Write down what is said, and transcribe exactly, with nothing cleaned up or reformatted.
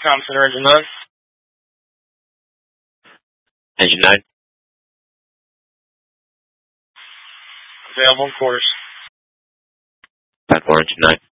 Com Center, Engine nine. Engine nine. Available in quarters. five four, Engine nine.